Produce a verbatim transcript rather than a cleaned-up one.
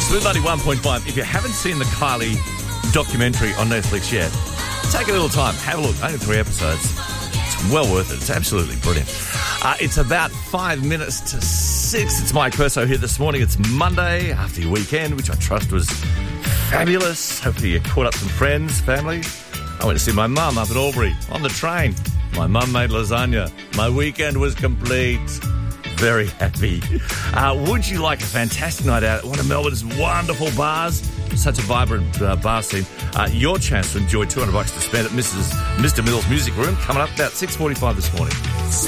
Smooth ninety-one point five. If you haven't seen the Kylie documentary on Netflix yet, take a little time. Have a look. Only three episodes. It's well worth it. It's absolutely brilliant. Uh, it's about five minutes to six. It's Mike Perso here this morning. It's Monday after your weekend, which I trust was fabulous. Hopefully you caught up some friends, family. I went to see my mum up at Albury on the train. My mum made lasagna. My weekend was complete. Very happy. Uh, would you like a fantastic night out at one of Melbourne's wonderful bars? Such a vibrant uh, bar scene. Uh, your chance to enjoy two hundred bucks to spend at Missus Mister Mills Music Room coming up about six forty-five this morning.